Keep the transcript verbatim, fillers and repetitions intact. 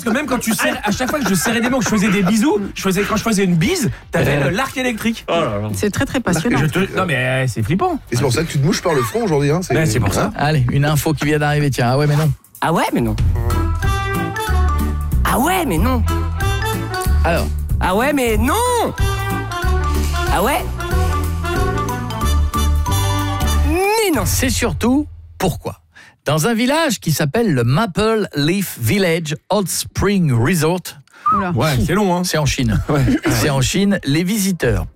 que même quand tu serrais, à chaque fois que je serrais des mains, que je faisais des bisous, je faisais, quand je faisais une bise, t'avais Ouais. l'arc électrique. Oh là là. C'est très très passionnant. Je te- Non mais euh, c'est flippant. Et c'est pour ça que tu te mouches par le front aujourd'hui. Hein. Ben, c'est pour ça. Allez, une info qui vient d'arriver, tiens. Ah ouais, mais non. Ah ouais, mais non. Ah ouais, mais non. Alors, Ah ouais, mais non. Ah ouais. Mais non. c'est surtout pourquoi. Dans un village qui s'appelle le Maple Leaf Village Hot Spring Resort, Oula. Ouais, c'est long hein. c'est en Chine. C'est en Chine, les visiteurs